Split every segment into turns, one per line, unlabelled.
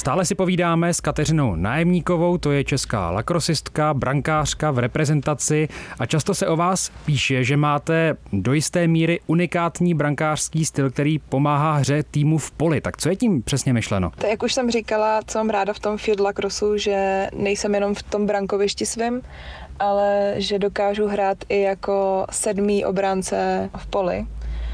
Stále si povídáme s Kateřinou Nájemníkovou, to je česká lakrosistka, brankářka v reprezentaci a často se o vás píše, že máte do jisté míry unikátní brankářský styl, který pomáhá hře týmu v poli. Tak co je tím přesně myšleno?
Tak jak už jsem říkala, co mám ráda v tom field lacrossu, že nejsem jenom v tom brankovišti svým, ale že dokážu hrát i jako 7. obránce v poli.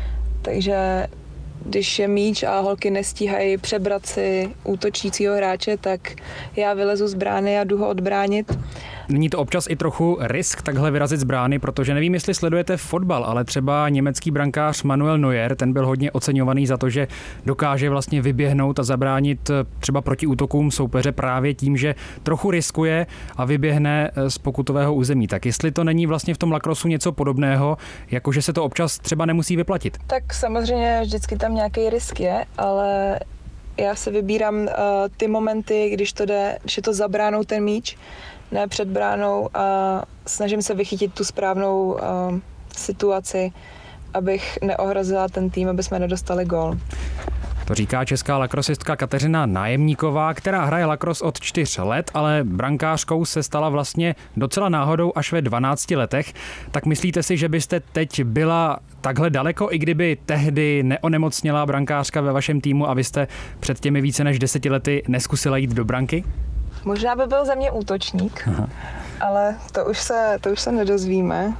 Takže když je míč a holky nestíhají přebrat si útočícího hráče, tak já vylezu z brány a jdu ho odbránit.
Není to občas i trochu risk takhle vyrazit z brány, protože nevím, jestli sledujete fotbal, ale třeba německý brankář Manuel Neuer, ten byl hodně oceňovaný za to, že dokáže vlastně vyběhnout a zabránit třeba proti útokům soupeře právě tím, že trochu riskuje a vyběhne z pokutového území. Tak jestli to není vlastně v tom lacrossu něco podobného, jakože se to občas třeba nemusí vyplatit?
Tak samozřejmě vždycky tam nějaký risk je, ale já se vybírám ty momenty, když je to za bránou ten míč, ne před bránou a snažím se vychytit tu správnou situaci, abych neohrozila ten tým, aby jsme nedostali gól.
To říká česká lakrosistka Kateřina Nájemníková, která hraje lacrosse od 4 let, ale brankářkou se stala vlastně docela náhodou až ve 12 letech. Tak myslíte si, že byste teď byla takhle daleko, i kdyby tehdy neonemocněla brankářka ve vašem týmu a vy jste před těmi více než 10 lety neskusila jít do branky?
Možná by byl za mě útočník, ale to už se nedozvíme.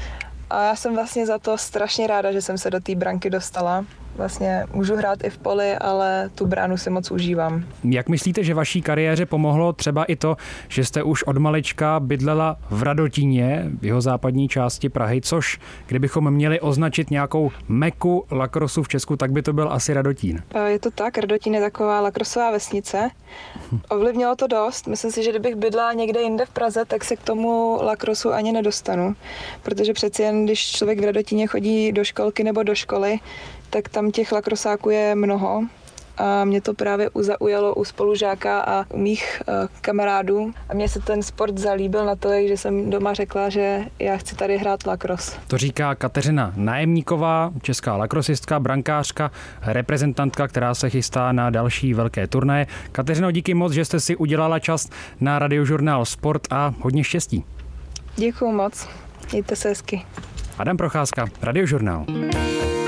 A já jsem vlastně za to strašně ráda, že jsem se do té branky dostala. Vlastně můžu hrát i v poli, ale tu bránu si moc užívám.
Jak myslíte, že vaší kariéře pomohlo třeba i to, že jste už od malička bydlela v Radotíně, v jihozápadní části Prahy, což kdybychom měli označit nějakou meku lacrossu v Česku, tak by to byl asi Radotín.
Je to tak, Radotín je taková lacrossová vesnice. Ovlivnilo to dost. Myslím si, že kdybych bydlela někde jinde v Praze, tak se k tomu lacrossu ani nedostanu. Protože přeci jen, když člověk v Radotíně chodí do školky nebo do školy, tak tam těch lacrossáků je mnoho a mě to právě zaujalo u spolužáka a u mých kamarádů a mně se ten sport zalíbil natolik, že jsem doma řekla, že já chci tady hrát lacrosse.
To říká Kateřina Nájemníková, česká lacrossistka, brankářka, reprezentantka, která se chystá na další velké turnaje. Kateřino, díky moc, že jste si udělala čas na Radiožurnál Sport a hodně štěstí.
Děkuju moc, mějte se hezky.
Adam Procházka, Radiožurnál.